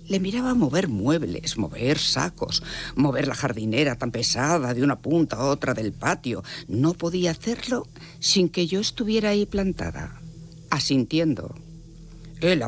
Le miraba mover muebles, mover sacos, mover la jardinera tan pesada de una punta a otra del patio. No podía hacerlo sin que yo estuviera ahí plantada, asintiendo. Él